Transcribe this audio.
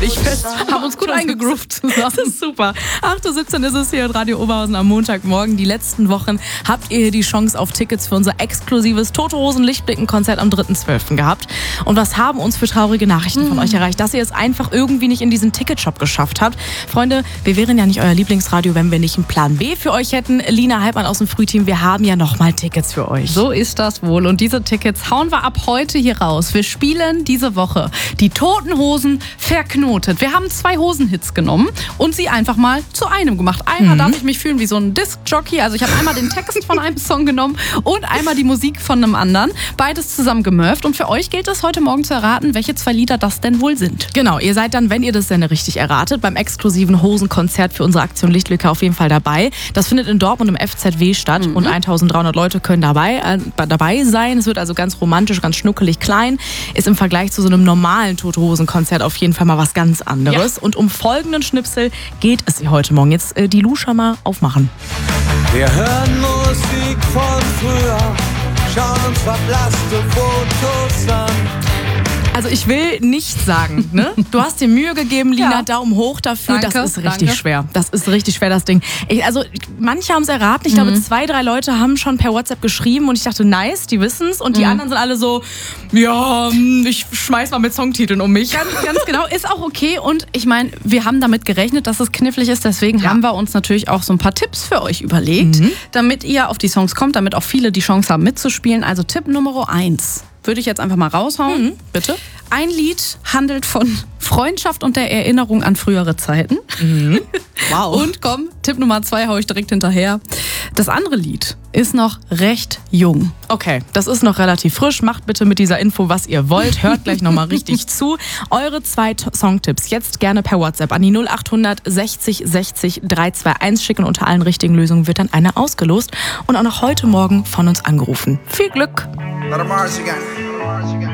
und ich fest. Haben uns gut eingegroovt zusammen. Das ist super. 8.17 Uhr ist es hier in Radio Oberhausen am Montagmorgen. Die letzten Wochen habt ihr hier die Chance auf Tickets für unser exklusives Tote Hosen Lichtblicken-Konzert am 3.12. gehabt. Und was haben uns für traurige Nachrichten von euch erreicht, dass ihr es einfach irgendwie nicht in diesen Ticketshop geschafft habt. Freunde, wir wären ja nicht euer Lieblingsradio, wenn wir nicht einen Plan B für euch hätten. Lina Heidmann aus dem Frühteam, wir haben ja nochmal Tickets für euch. So ist das wohl. Und diese Tickets hauen wir ab heute hier raus. Wir spielen diese Woche die Toten Hosen verknotet. Wir haben 2 Hosenhits genommen und sie einfach mal zu einem gemacht. Einmal darf ich mich fühlen wie so ein Disc-Jockey. Also ich habe einmal den Text von einem Song genommen und einmal die Musik von einem anderen. Beides zusammen gemurft. Und für euch gilt es heute Morgen zu erraten, welche 2 Lieder das denn wohl sind. Genau, ihr seid dann, wenn ihr das denn richtig erratet, beim exklusiven Hosenkonzert für unsere Aktion Lichtblicke auf jeden Fall dabei. Das findet in Dortmund im FZW statt und 1300 Leute können dabei sein. Es wird also ganz romantisch, ganz schnuckelig klein. Ist im Vergleich zu so einem normalen Tote Hosen-Konzert auf jeden Fall mal was ganz anderes. Ja. Und um folgenden Schnipsel geht es heute Morgen. Jetzt die Lusha mal aufmachen. Wir hören Musik von früher, schauen uns verblasste Fotos an. Also ich will nicht sagen, ne? Du hast dir Mühe gegeben, Lina, Ja. Daumen hoch dafür. Danke, das ist richtig danke. schwer. Das ist richtig schwer, das Ding. Manche haben es erraten. Ich glaube, 2, 3 Leute haben schon per WhatsApp geschrieben und ich dachte, nice, die wissen's. Und die anderen sind alle so, ja, ich schmeiß mal mit Songtiteln um mich. Ganz genau, ist auch okay. Und ich meine, wir haben damit gerechnet, dass es knifflig ist. Deswegen haben wir uns natürlich auch so ein paar Tipps für euch überlegt, damit ihr auf die Songs kommt, damit auch viele die Chance haben mitzuspielen. Also Tipp Nummer 1 würde ich jetzt einfach mal raushauen. Bitte? Ein Lied handelt von Freundschaft und der Erinnerung an frühere Zeiten. Wow. Und komm, Tipp Nummer 2 hau ich direkt hinterher. Das andere Lied ist noch recht jung. Okay, das ist noch relativ frisch. Macht bitte mit dieser Info, was ihr wollt. Hört gleich nochmal richtig zu. Eure 2 Songtipps jetzt gerne per WhatsApp an die 0800 60 60 321 schicken. Unter allen richtigen Lösungen wird dann eine ausgelost und auch noch heute Morgen von uns angerufen. Viel Glück! Let 'em march again.